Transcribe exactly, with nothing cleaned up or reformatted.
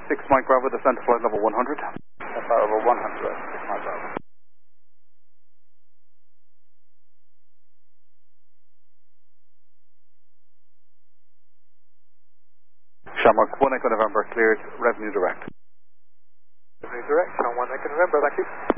six Mike Bravo, descend to flight level one hundred. Flight level one hundred, six Mike Bravo. Shamrock one Echo November, cleared, revenue direct. Revenue direct, on one Echo November, thank you.